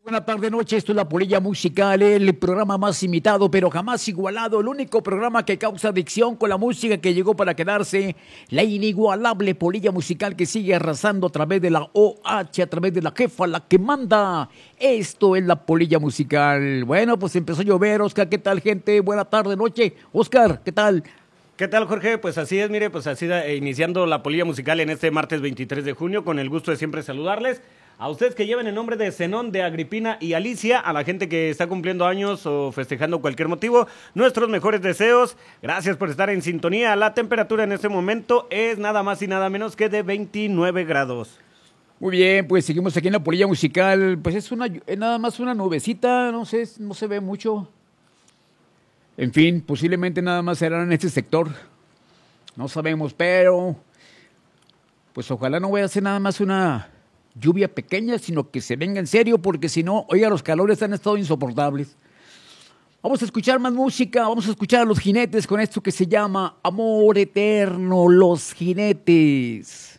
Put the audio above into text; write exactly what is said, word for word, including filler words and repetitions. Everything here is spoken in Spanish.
Buenas tardes, noche. Esto es La Polilla Musical, el programa más imitado, pero jamás igualado. El único programa que causa adicción con la música que llegó para quedarse. La inigualable Polilla Musical que sigue arrasando a través de la O H, a través de la jefa, la que manda. Esto es La Polilla Musical. Bueno, pues empezó a llover. Oscar, ¿qué tal, gente? Buenas tardes, noche. Oscar, ¿qué tal? ¿Qué tal, Jorge? Pues así es, mire, pues así da, eh, iniciando La Polilla Musical en este martes veintitrés de junio, con el gusto de siempre saludarles. A ustedes que lleven el nombre de Zenón, de Agripina y Alicia, a la gente que está cumpliendo años o festejando cualquier motivo, nuestros mejores deseos. Gracias por estar en sintonía. La temperatura en este momento es nada más y nada menos que de veintinueve grados. Muy bien, pues seguimos aquí en La Polilla Musical. Pues es una es nada más una nubecita, no sé, no se ve mucho. En fin, posiblemente nada más será en este sector. No sabemos, pero pues ojalá no vaya a ser nada más una lluvia pequeña, sino que se venga en serio, porque si no, oiga, los calores han estado insoportables. Vamos a escuchar más música, vamos a escuchar a Los Jinetes con esto que se llama Amor Eterno, Los Jinetes.